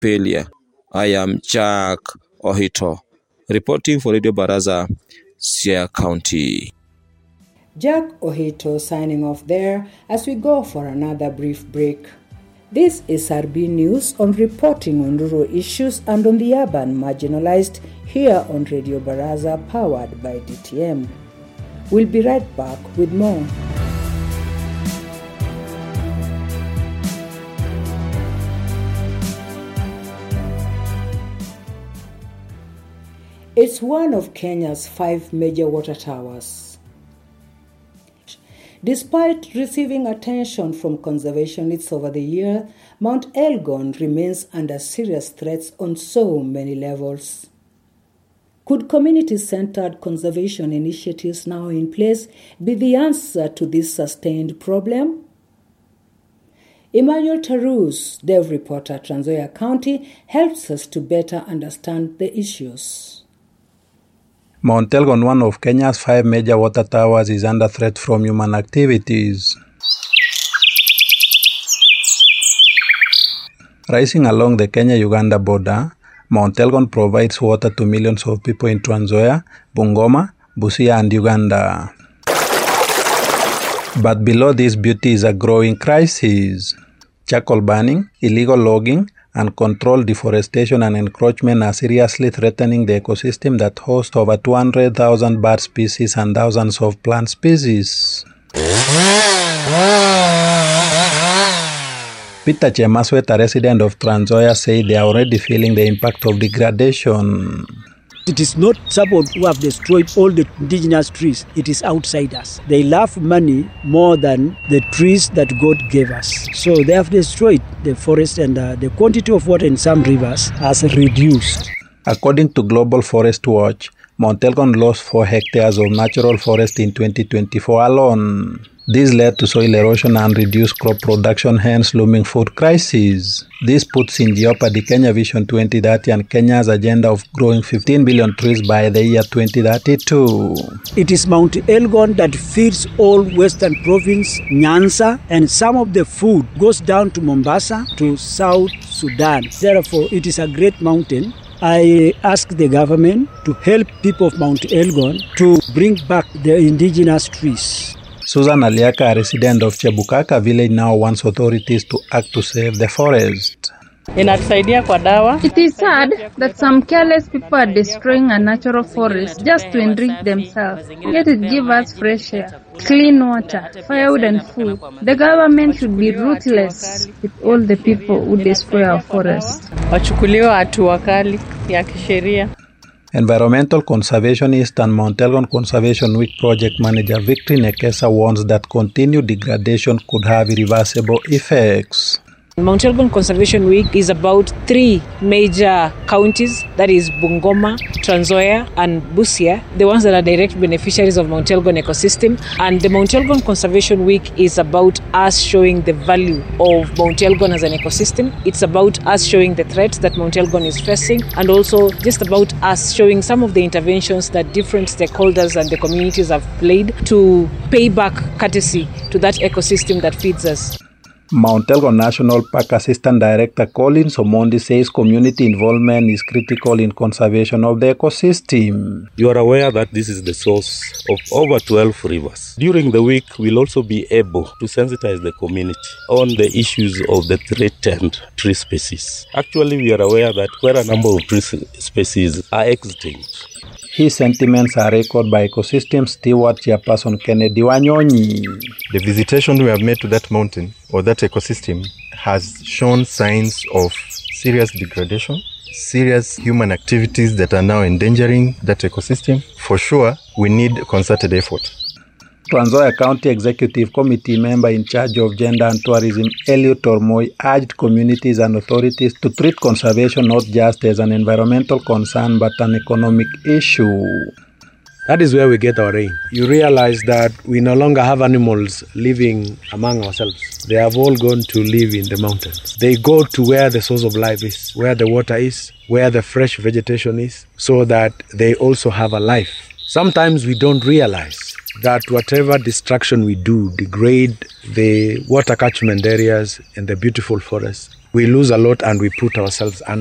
failure. I am Jack Ohito, reporting for Radio Baraza, Siaya County. Jack Ohito signing off there as we go for another brief break. This is RB News on reporting on rural issues and on the urban marginalized here on Radio Baraza, powered by DTM. We'll be right back with more. It's one of Kenya's 5 major water towers. Despite receiving attention from conservationists over the year, Mount Elgon remains under serious threats on so many levels. Could community-centered conservation initiatives now in place be the answer to this sustained problem? Emmanuel Tarus, Dev reporter, Trans Nzoia County, helps us to better understand the issues. Mount Elgon, one of Kenya's 5 major water towers, is under threat from human activities. Rising along the Kenya-Uganda border, Mount Elgon provides water to millions of people in Trans Nzoia, Bungoma, Busia and Uganda. But below this beauty is a growing crisis. Charcoal burning, illegal logging, and controlled deforestation and encroachment are seriously threatening the ecosystem that hosts over 200,000 bird species and thousands of plant species. Peter Chemaswet, a resident of Trans Nzoia, said they are already feeling the impact of degradation. It is not someone who have destroyed all the indigenous trees. It is outsiders. They love money more than the trees that God gave us. So they have destroyed the forest, and the quantity of water in some rivers has reduced. According to Global Forest Watch, Mount Elgon lost 4 hectares of natural forest in 2024 alone. This led to soil erosion and reduced crop production, hence looming food crisis. This puts in jeopardy Kenya Vision 2030 and Kenya's agenda of growing 15 billion trees by the year 2032. It is Mount Elgon that feeds all Western Province, Nyanza, and some of the food goes down to Mombasa, to South Sudan. Therefore, it is a great mountain. I ask the government to help people of Mount Elgon to bring back the indigenous trees. Susan Aliaka, a resident of Chebukaka village, now wants authorities to act to save the forest. It is sad that some careless people are destroying a natural forest just to enrich themselves. Yet it gives us fresh air, clean water, firewood and food. The government should be ruthless with all the people who destroy our forest. Environmental conservationist and Mount Elgon Conservation Week project manager Victory Nekesa warns that continued degradation could have irreversible effects. Mount Elgon Conservation Week is about 3 major counties, that is Bungoma, Trans Nzoia and Busia, the ones that are direct beneficiaries of Mount Elgon ecosystem. And the Mount Elgon Conservation Week is about us showing the value of Mount Elgon as an ecosystem. It's about us showing the threats that Mount Elgon is facing, and also just about us showing some of the interventions that different stakeholders and the communities have played to pay back courtesy to that ecosystem that feeds us. Mount Elgon National Park Assistant Director Collins Omondi says community involvement is critical in conservation of the ecosystem. You are aware that this is the source of over 12 rivers. During the week, we'll also be able to sensitize the community on the issues of the threatened tree species. Actually, we are aware that quite a number of tree species are extinct. His sentiments are echoed by ecosystem steward chairperson Kennedy Wanyonyi. The visitation we have made to that mountain or that ecosystem has shown signs of serious degradation, serious human activities that are now endangering that ecosystem. For sure, we need concerted effort. Trans Nzoia County Executive Committee member in charge of Gender and Tourism, Eliud Tormoi, urged communities and authorities to treat conservation not just as an environmental concern but an economic issue. That is where we get our rain. You realize that we no longer have animals living among ourselves. They have all gone to live in the mountains. They go to where the source of life is, where the water is, where the fresh vegetation is, so that they also have a life. Sometimes we don't realize that whatever destruction we do degrade the water catchment areas and the beautiful forests. We lose a lot and we put ourselves under.